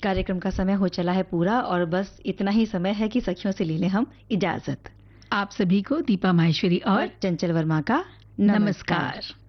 कार्यक्रम का समय हो चला है पूरा और बस इतना ही समय है कि सखियों से ले लें हम इजाजत। आप सभी को दीपा माहेश्वरी और चंचल वर्मा का नमस्कार।